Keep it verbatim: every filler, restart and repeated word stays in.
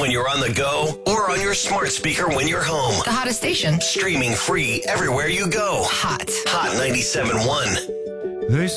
when you're on the go or on your smart speaker when you're home. The hottest station. Streaming free everywhere you go. Hot. Hot ninety-seven point one. They